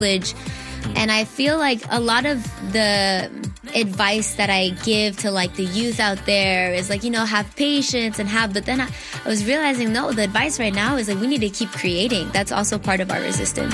privilege. And I feel like a lot of the advice that I give to like the youth out there is like, have patience but then I was realizing, no, the advice right now is like we need to keep creating. That's also part of our resistance.